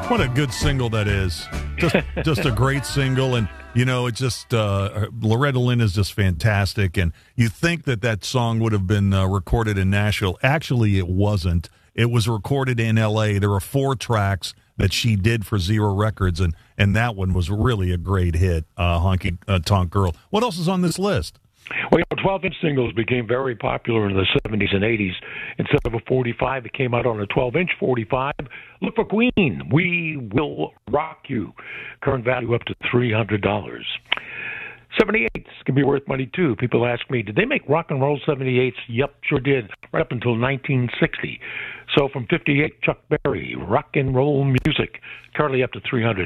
What a good single that is. Just a great single. And, you know, it just, Loretta Lynn is just fantastic. And you think that song would have been recorded in Nashville. Actually, it wasn't. It was recorded in L.A. There were 4 tracks that she did for Zero Records, and that one was really a great hit, Honky Tonk Girl. What else is on this list? Well, 12-inch singles became very popular in the 70s and 80s. Instead of a 45, it came out on a 12-inch 45. Look for Queen, We Will Rock You. Current value up to $300. 78s can be worth money, too. People ask me, did they make rock and roll 78s? Yep, sure did, right up until 1960. So from 58, Chuck Berry, rock and roll music, currently up to $350.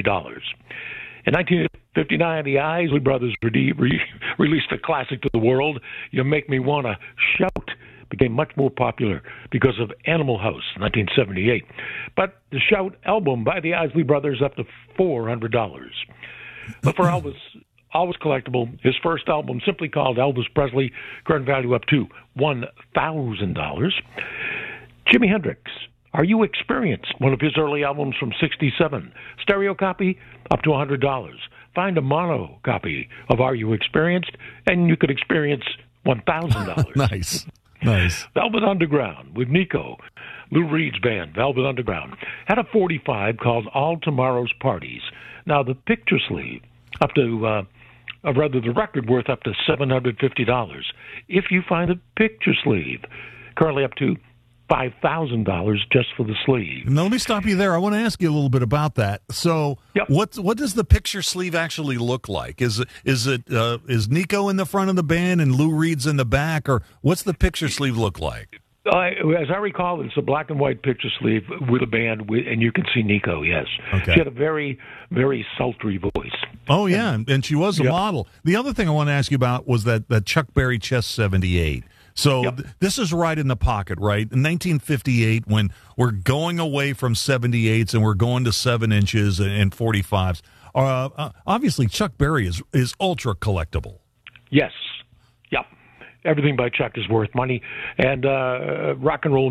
In 1959, the Isley Brothers released a classic to the world, You Make Me Wanna Shout. Became much more popular because of Animal House, 1978. But the Shout album by the Isley Brothers up to $400. But for Elvis, always collectible, his first album, simply called Elvis Presley, current value up to $1,000. Jimi Hendrix, Are You Experienced? One of his early albums from '67. Stereo copy, up to $100. Find a mono copy of Are You Experienced, and you could experience $1,000. Nice. Velvet Underground with Nico, Lou Reed's band, Velvet Underground, had a 45 called All Tomorrow's Parties. Now, the picture sleeve, up to, the record worth up to $750. If you find a picture sleeve, currently up to $5,000 just for the sleeve. Now, let me stop you there. I want to ask you a little bit about that. So, Yep. what does the picture sleeve actually look like? Is Nico in the front of the band and Lou Reed's in the back, or what's the picture sleeve look like? As I recall, it's a black and white picture sleeve with a band, and you can see Nico, yes. Okay. She had a very, very sultry voice. Oh, yeah, and she was a model. The other thing I want to ask you about was that Chuck Berry Chess 78. So this is right in the pocket, right? In 1958, when we're going away from 78s and we're going to 7 inches and 45s, obviously Chuck Berry is ultra collectible. Yes. Yep. Everything by Chuck is worth money. And rock and roll